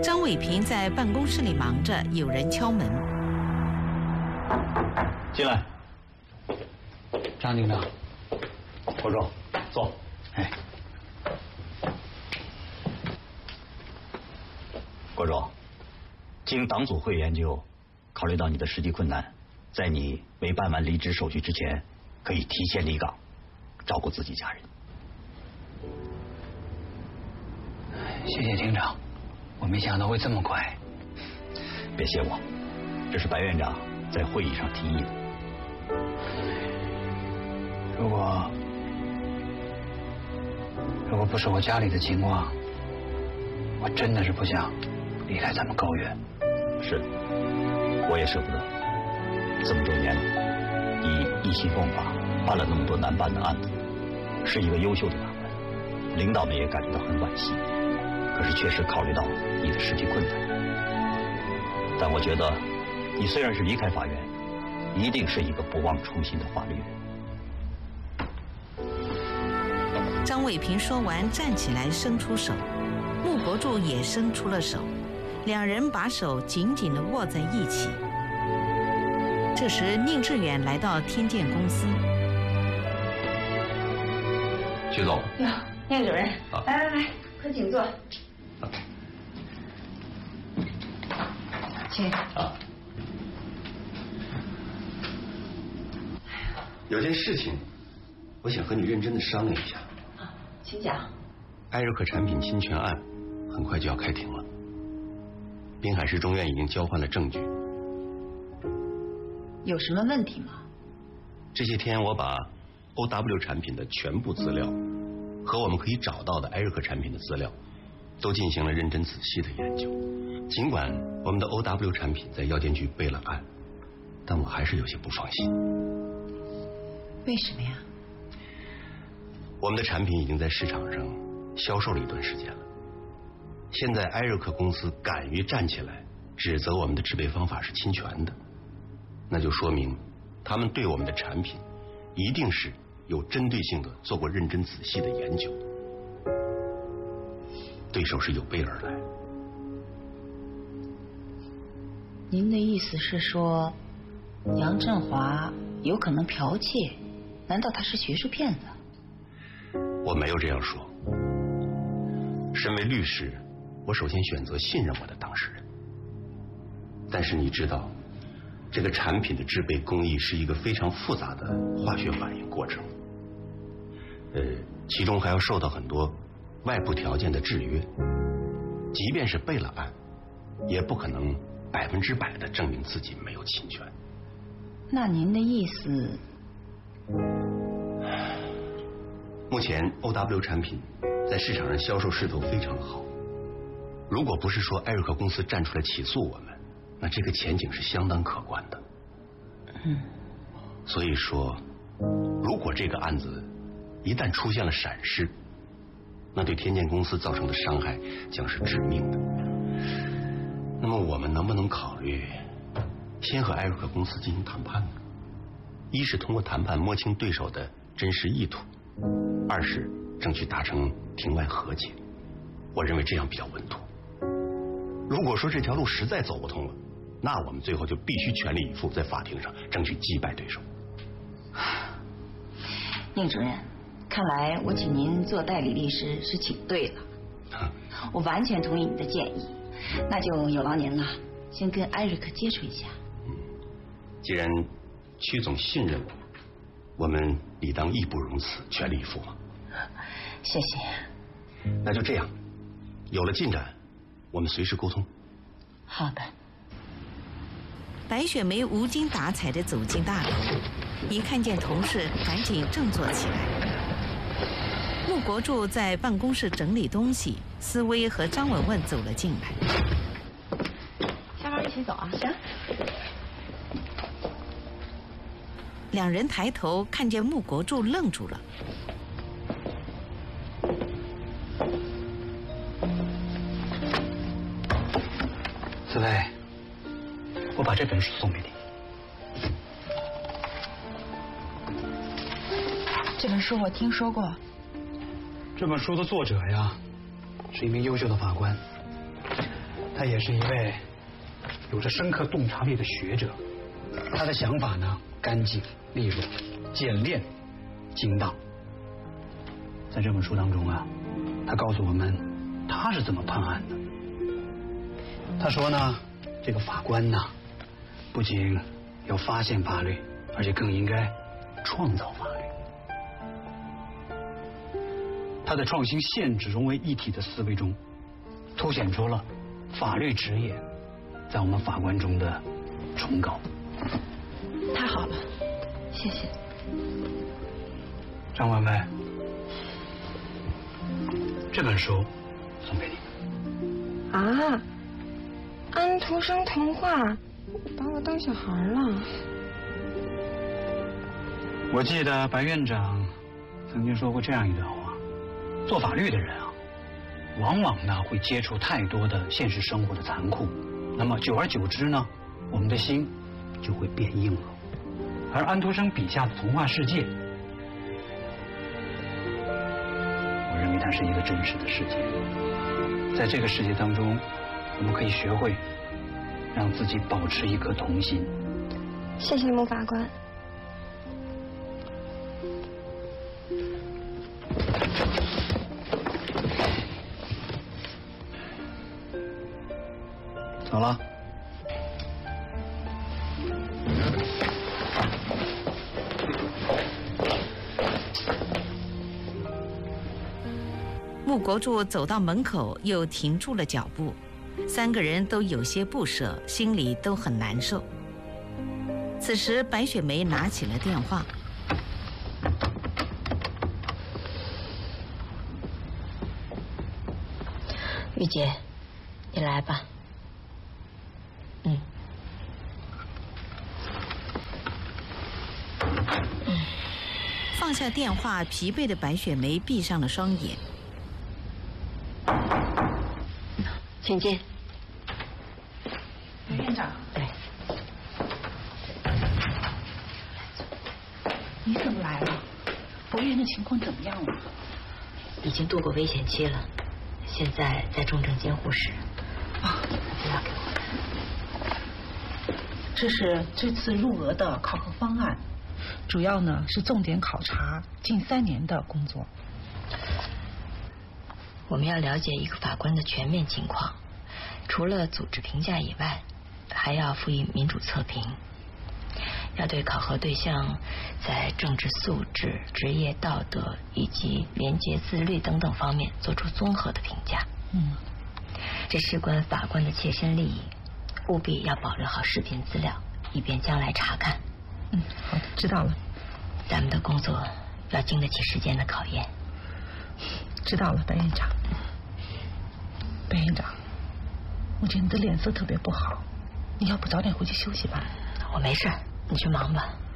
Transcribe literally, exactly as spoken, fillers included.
张伟平在办公室里忙着，有人敲门。 进来。 张警长， 国忠，坐。 哎， 国忠，经党组会研究，考虑到你的实际困难，在你没办完离职手续之前，可以提前离岗，照顾自己家人。 谢谢厅长，我没想到会这么快。 别谢我，这是白院长在会议上提议的。 如果如果不是我家里的情况，我真的是不想离开咱们高院。 是的，我也舍不得。这么多年了，你一心奉法，办了那么多难办的案子，是一个优秀的法官，领导们也感觉到很惋惜。可是确实考虑到你的实际困难，但我觉得你虽然是离开法院，一定是一个不忘初心的法律人。 张伟平说完，站起来伸出手，穆国柱也伸出了手，两人把手紧紧地握在一起。这时，宁致远来到天建公司。 徐总， 哟，宁主任，来来来，快请坐。请。 啊。有件事情，我想和你认真的商量一下。 啊，请讲。 艾瑞克产品侵权案很快就要开庭了，滨海市中院已经交换了证据。 有什么问题吗？ 这些天我把 O W 产品的全部资料和我们可以找到的艾瑞克产品的资料都进行了认真仔细的研究。尽管我们的 O W 产品在药监局备了案，但我还是有些不放心。 为什么呀？ 我们的产品已经在市场上销售了一段时间了，现在艾瑞克公司敢于站起来指责我们的制备方法是侵权的，那就说明他们对我们的产品一定是有针对性的做过认真仔细的研究，对手是有备而来。 您的意思是说，杨振华有可能剽窃？难道他是学术骗子？ 我没有这样说。身为律师，我首先选择信任我的当事人。但是你知道，这个产品的制备工艺是一个非常复杂的化学反应过程，呃，其中还要受到很多外部条件的制约。即便是备了案，也不可能百分之百的证明自己没有侵权。 那您的意思？ 目前 O W 产品在市场上销售势头非常好，如果不是说艾瑞克公司站出来起诉我们，那这个前景是相当可观的。 嗯， 所以说，如果这个案子一旦出现了闪失，那对天建公司造成的伤害将是致命的。那么我们能不能考虑先和艾瑞克公司进行谈判呢？一是通过谈判摸清对手的真实意图，二是争取达成庭外和解。我认为这样比较稳妥。如果说这条路实在走不通了，那我们最后就必须全力以赴，在法庭上争取击败对手。 宁主任，看来我请您做代理律师是请对了。我完全同意你的建议，那就有劳您了，先跟艾瑞克接触一下。 嗯，既然曲总信任我，我们理当义不容辞，全力以赴嘛。 谢谢。 那就这样，有了进展，我们随时沟通。 好的。 白雪梅无精打采地走进大楼，一看见同事，赶紧振作起来。穆国柱在办公室整理东西，思薇和张文文走了进来。 下班一起走啊！行。 两人抬头看见穆国柱，愣住了。 思薇，我把这本书送给你。 这本书我听说过。 这本书的作者呀，是一名优秀的法官， 他也是一位有着深刻洞察力的学者。他的想法呢，干净利落、简练、精当。在这本书当中啊，他告诉我们他是怎么判案的。他说呢，这个法官呢，不仅要发现法律，而且更应该创造法律。他的创新限制融为一体的思维中，凸显出了法律职业在我们法官中的崇高。 太好了，谢谢。 张婉薇，这本书送给你。 啊，安徒生童话，把我当小孩了。 我记得白院长曾经说过这样一段话：做法律的人啊，往往呢会接触太多的现实生活的残酷，那么久而久之呢，我们的心就会变硬了。而安徒生笔下的童话世界，我认为它是一个真实的世界。在这个世界当中，我们可以学会让自己保持一颗童心。 谢谢穆法官。 走了。 穆国柱走到门口，又停住了脚步。三个人都有些不舍，心里都很难受。此时，白雪梅拿起了电话。 玉姐，你来吧。嗯。 放下电话，疲惫的白雪梅闭上了双眼。 请进。 白院长。 对。 你怎么来了？博源的情况怎么样了？ 已经度过危险期了，现在在重症监护室。 啊， 不要给我。 这是这次入额的考核方案，主要呢是重点考察近三年的工作。 我们要了解一个法官的全面情况，除了组织评价以外，还要辅以民主测评，要对考核对象在政治素质、职业道德以及廉洁自律等等方面做出综合的评价。 嗯， 这事关法官的切身利益，务必要保留好视频资料，以便将来查看。 嗯，好的，知道了。 咱们的工作要经得起时间的考验。 知道了，白院长。白院长，我觉得你的脸色特别不好，你要不早点回去休息吧？ 我没事，你去忙吧。